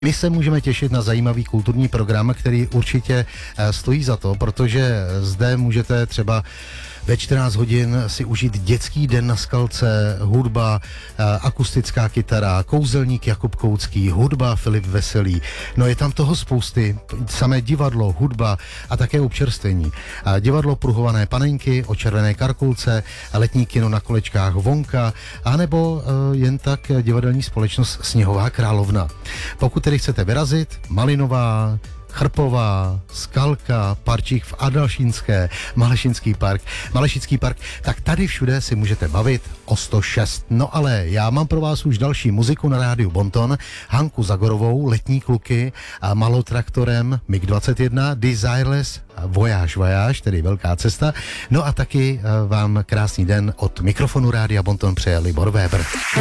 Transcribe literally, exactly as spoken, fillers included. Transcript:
My se můžeme těšit na zajímavý kulturní program, který určitě stojí za to, protože zde můžete třeba ve čtrnáct hodin si užít dětský den na Skalce, hudba, akustická kytara, kouzelník Jakub Koucký, hudba Filip Veselý. No je tam toho spousty, samé divadlo, hudba a také občerstvení. Divadlo Pruhované panenky, O červené karkulce, letní kino na kolečkách Vonka, anebo jen tak divadelní společnost Sněhová královna. Pokud tedy chcete vyrazit, Malinová, Chrpová, Skalka, Parčík v Adalšínské, Malešinský park, Malešický park, tak tady všude si můžete bavit o sto šest. No ale já mám pro vás už další muziku na rádiu Bonton, Hanku Zagorovou, Letní kluky a Malotraktorem, mig dvacet jedna, Desireless, Voyage Voyage, tedy Velká cesta. No a taky vám krásný den od mikrofonu rádia Bonton přeje Libor Weber.